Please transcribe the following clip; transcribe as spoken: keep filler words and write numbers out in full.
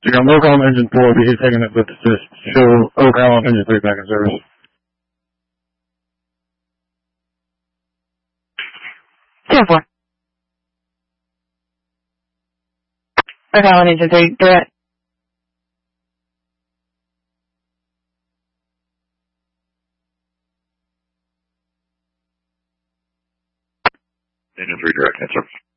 So you're on local engine four, be taking it with assist. Show Oak engine three back in service. ten four. Oak Island engine three, direct. Engine three direct, answer.